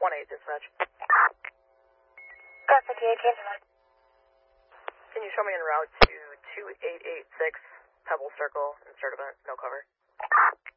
1-8 dispatch. Got 58, Can you show me en route to 2886 Pebble Circle, insert event, no cover?